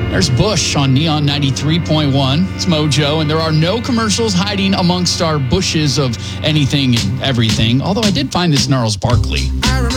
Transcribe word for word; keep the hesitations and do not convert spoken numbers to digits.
There's Bush on Neon ninety-three point one. It's Mojo, and there are no commercials hiding amongst our bushes of anything and everything. Although I did find this Gnarls Barkley.